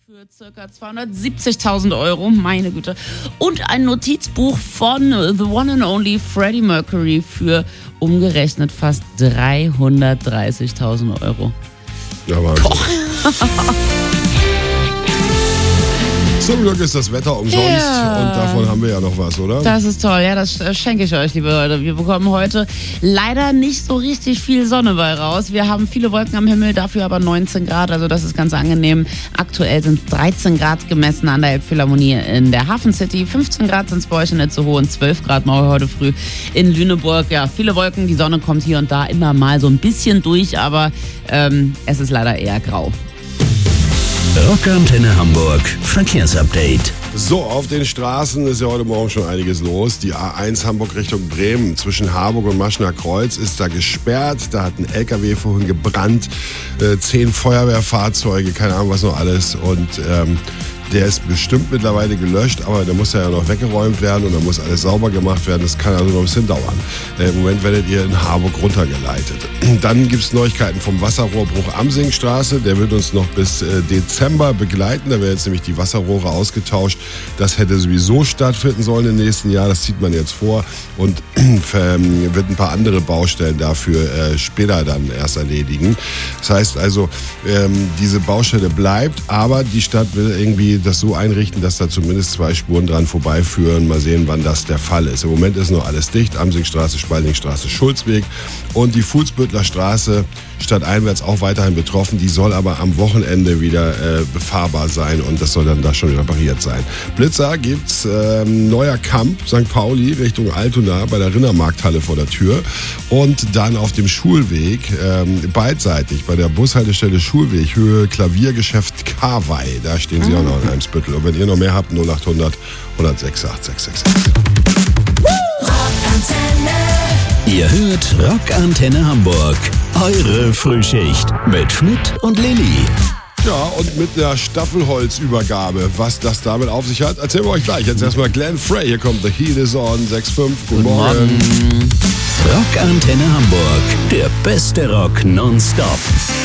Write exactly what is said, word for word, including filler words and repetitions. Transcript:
für ca. zweihundertsiebzigtausend Euro, meine Güte. Und ein Notizbuch von The One and Only Freddie Mercury für umgerechnet fast dreihundertdreißigtausend Euro. Ja, Mann. Zum Glück ist das Wetter umsonst Ja. und davon haben wir ja noch was, oder? Das ist toll, ja, das schenke ich euch, liebe Leute. Wir bekommen heute leider nicht so richtig viel Sonne bei raus. Wir haben viele Wolken am Himmel, dafür aber neunzehn Grad, also das ist ganz angenehm. Aktuell sind es dreizehn Grad gemessen an der Elbphilharmonie in der Hafen City. fünfzehn Grad sind es bei euch in Itzehoe und zwölf Grad mal heute früh in Lüneburg. Ja, viele Wolken, die Sonne kommt hier und da immer mal so ein bisschen durch, aber ähm, es ist leider eher grau. Rockantenne Hamburg Verkehrsupdate. So, auf den Straßen ist ja heute Morgen schon einiges los. Die A eins Hamburg Richtung Bremen zwischen Harburg und Maschener Kreuz ist da gesperrt. Da hat ein L K W vorhin gebrannt, äh, zehn Feuerwehrfahrzeuge, keine Ahnung was noch alles. Und ähm, der ist bestimmt mittlerweile gelöscht, aber der muss ja noch weggeräumt werden und dann muss alles sauber gemacht werden. Das kann also noch ein bisschen dauern. Äh, Im Moment werdet ihr in Harburg runtergeleitet. Dann gibt es Neuigkeiten vom Wasserrohrbruch Amsingstraße. Der wird uns noch bis äh, Dezember begleiten. Da werden jetzt nämlich die Wasserrohre ausgetauscht. Das hätte sowieso stattfinden sollen im nächsten Jahr. Das zieht man jetzt vor und äh, wird ein paar andere Baustellen dafür äh, später dann erst erledigen. Das heißt also, ähm, diese Baustelle bleibt, aber die Stadt will irgendwie das so einrichten, dass da zumindest zwei Spuren dran vorbeiführen. Mal sehen, wann das der Fall ist. Im Moment ist noch alles dicht. Amsingstraße, Spaldingstraße, Schulzweg und die Fuhlsbüttler Straße stadteinwärts auch weiterhin betroffen. Die soll aber am Wochenende wieder äh, befahrbar sein und das soll dann da schon repariert sein. Blitzer gibt's ähm, neuer Kamp, Sankt Pauli Richtung Altona bei der Rindermarkthalle vor der Tür und dann auf dem Schulweg ähm, beidseitig bei der Bushaltestelle Schulweg Höhe Klaviergeschäft Karwei. Da stehen sie auch noch in Eimsbüttel. Und wenn ihr noch mehr habt, null acht hundert, hundertsechs, acht sechs sechs sechs. Ihr hört Rockantenne Hamburg. Eure Frühschicht mit Schmidt und Lilly. Ja, und mit der Staffelholzübergabe, was das damit auf sich hat, erzählen wir euch gleich. Jetzt erstmal Glenn Frey. Hier kommt The Heat is on, sechs fünf. Guten Morgen. Rockantenne Hamburg. Der beste Rock nonstop.